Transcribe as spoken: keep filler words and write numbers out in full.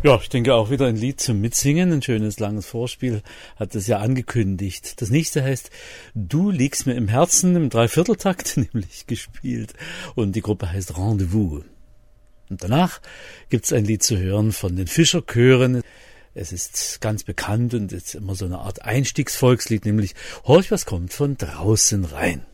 Ja, ich denke auch wieder ein Lied zum Mitsingen. Ein schönes, langes Vorspiel hat es ja angekündigt. Das nächste heißt Du liegst mir im Herzen, im Dreivierteltakt nämlich gespielt. Und die Gruppe heißt Rendezvous. Und danach gibt's ein Lied zu hören von den Fischerchören. Es ist ganz bekannt und ist immer so eine Art Einstiegsvolkslied, nämlich Horch, was kommt von draußen rein.